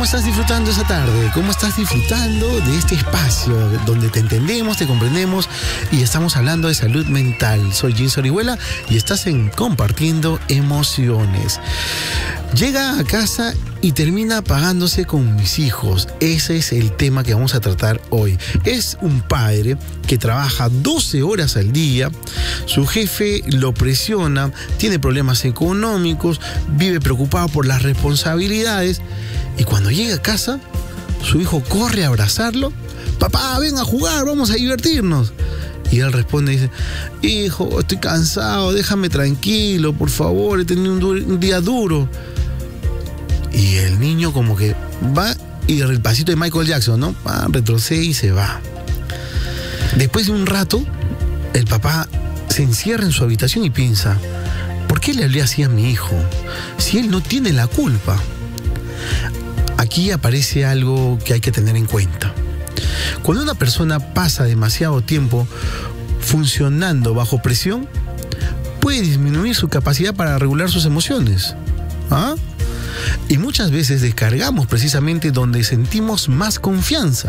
¿Cómo estás disfrutando esa tarde? ¿Cómo estás disfrutando de este espacio donde te entendemos, te comprendemos y estamos hablando de salud mental? Soy Jim Orihuela y estás en Compartiendo Emociones. Llega a casa y termina apagándose con mis hijos. Ese es el tema que vamos a tratar hoy. Es un padre que trabaja 12 horas al día, su jefe lo presiona, tiene problemas económicos, vive preocupado por las responsabilidades y cuando llega a casa, su hijo corre a abrazarlo. Papá, ven a jugar, vamos a divertirnos. Y él responde y dice, hijo, estoy cansado, déjame tranquilo, por favor, he tenido un día duro. Y el niño como que va y el pasito de Michael Jackson, ¿no? Retrocede y se va. Después de un rato, el papá se encierra en su habitación y piensa, ¿por qué le hablé así a mi hijo? Si él no tiene la culpa. Aquí aparece algo que hay que tener en cuenta. Cuando una persona pasa demasiado tiempo funcionando bajo presión, puede disminuir su capacidad para regular sus emociones. ¿Ah? Y muchas veces descargamos precisamente donde sentimos más confianza.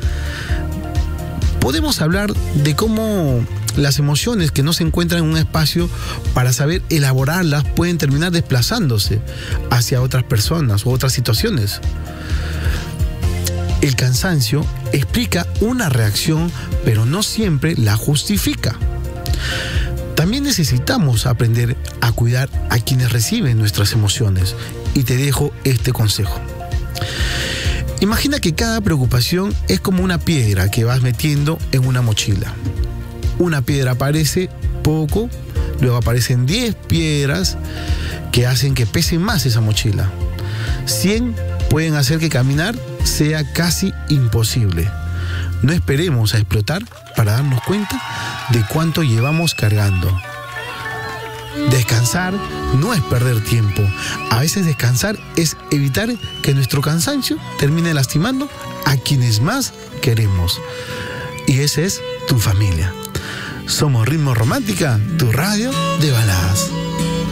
Podemos hablar de cómo las emociones que no se encuentran en un espacio para saber elaborarlas pueden terminar desplazándose hacia otras personas u otras situaciones. El cansancio explica una reacción, pero no siempre la justifica. También necesitamos aprender a cuidar a quienes reciben nuestras emociones. Y te dejo este consejo. Imagina que cada preocupación es como una piedra que vas metiendo en una mochila. Una piedra aparece poco, luego aparecen 10 piedras que hacen que pese más esa mochila. 100 pueden hacer que caminar sea casi imposible. No esperemos a explotar para darnos cuenta de cuánto llevamos cargando. Descansar no es perder tiempo. A veces descansar es evitar que nuestro cansancio termine lastimando a quienes más queremos. Y esa es tu familia. Somos Ritmo Romántica, tu radio de baladas.